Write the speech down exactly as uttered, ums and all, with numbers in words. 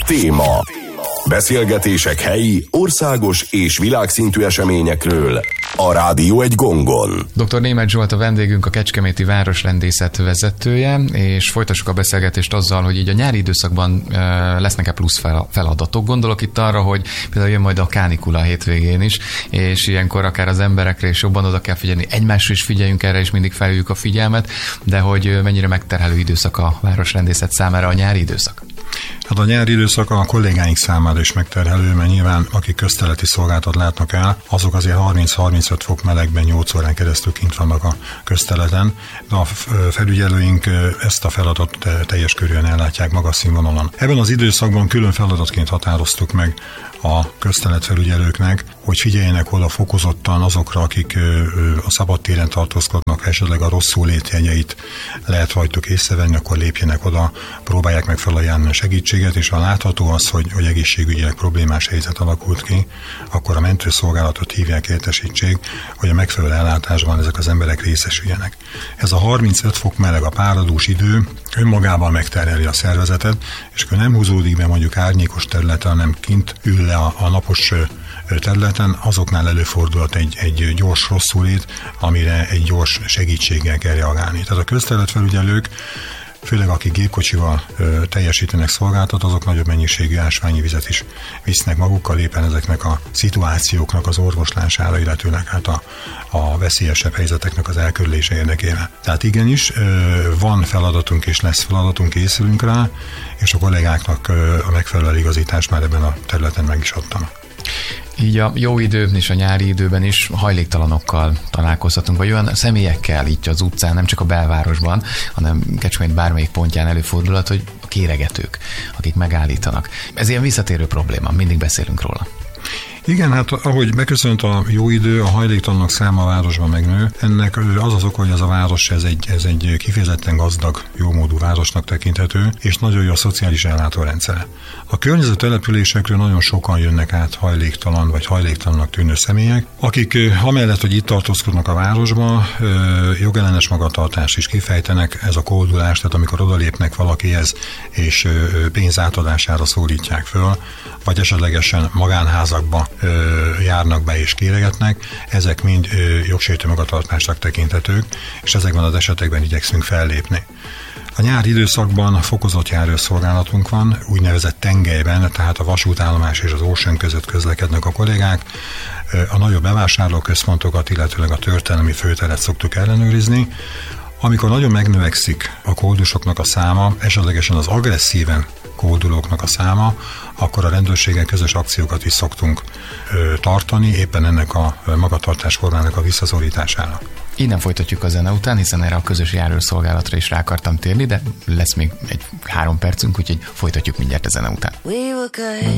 Téma. Beszélgetések helyi, országos és világszintű eseményekről a Rádió egy gongon. doktor Németh Zsolt a vendégünk, a Kecskeméti Városrendészet vezetője, és folytassuk a beszélgetést azzal, hogy így a nyári időszakban uh, lesznek-e plusz feladatok. Gondolok itt arra, hogy például jön majd a kánikula a hétvégén is, és ilyenkor akár az emberekre is jobban oda kell figyelni, egymásra is figyeljünk erre, és mindig felüljük a figyelmet, de hogy mennyire megterhelő időszak a Városrendészet számára a nyári időszak? Hát a nyári időszak a kollégáink számára is megterhelő, mert nyilván akik közteleti szolgálatot látnak el, azok azért harminc-harmincöt fok melegben nyolc órán keresztül kint vannak a közteleten, de a felügyelőink ezt a feladatot teljes körűen ellátják magas színvonalon. Ebben az időszakban külön feladatként határoztuk meg a közteletfelügyelőknek, hogy figyeljenek oda fokozottan azokra, akik a szabadtéren tartózkodnak, esetleg a rosszul jegyeit lehet rajtuk észrevenni, akkor lépjenek oda, próbálják meg felajánlani a segítséget, és ha látható az, hogy, hogy egészségügyileg problémás helyzet alakult ki, akkor a mentőszolgálatot hívják, értesítsék, hogy a megfelelő ellátásban ezek az emberek részesüljenek. Ez a harmincöt fok meleg, a páradús idő önmagában megterheli a szervezetet, és akkor nem húzódik be mondjuk árnyékos területen, hanem kint ül le a, a napos területen, azoknál előfordulhat egy, egy gyors rosszulét, amire egy gyors segítséggel kell reagálni. Tehát a közterületfelügyelők, főleg akik gépkocsival ö, teljesítenek szolgáltat, azok nagyobb mennyiségű ásványi vizet is visznek magukkal, éppen ezeknek a szituációknak az orvoslására, illetőleg hát a, a veszélyesebb helyzeteknek az elkerülése érdekében. Tehát igenis, ö, van feladatunk és lesz feladatunk, készülünk rá, és a kollégáknak ö, a megfelelő igazítást már ebben a területen meg is adtam. Így a jó idő és a nyári időben is hajléktalanokkal találkozhatunk, vagy olyan személyekkel itt az utcán, nem csak a belvárosban, hanem Kecskemét bármelyik pontján előfordulhat, hogy a kéregetők, akik megállítanak. Ez ilyen visszatérő probléma, mindig beszélünk róla. Igen, hát ahogy megköszönt a jó idő, a hajléktalanok száma a városban megnő. Ennek az az oka, hogy ez a város ez egy, ez egy kifejezetten gazdag, jómódú városnak tekinthető, és nagyon jó a szociális ellátórendszere. A környező településekről nagyon sokan jönnek át hajléktalan vagy hajléktalannak tűnő személyek, akik amellett, hogy itt tartózkodnak a városba, jogellenes magatartást is kifejtenek, ez a koldulás, tehát amikor odalépnek valakihez, és pénz átadására szólítják föl, vagy esetlegesen magánházakba járnak be és kéregetnek, ezek mind jogsértő magatartásnak tekinthetők, és ezekben az esetekben igyekszünk fellépni. A nyári időszakban fokozott járőrszolgálatunk van, úgynevezett tengelyben, tehát a vasútállomás és az Ocean között közlekednek a kollégák. A nagyobb bevásárlóközpontokat, illetőleg a történelmi főteret szoktuk ellenőrizni. Amikor nagyon megnövekszik a koldusoknak a száma, esetlegesen az agresszíven koldulóknak a száma, akkor a rendőrséggel közös akciókat is szoktunk ö, tartani, éppen ennek a magatartás formának a visszaszorítására. Innen folytatjuk a zene után, hiszen erre a közös járőrszolgálatra is rá akartam térni, de lesz még egy három percünk, úgyhogy folytatjuk mindjárt a zene után. We were good,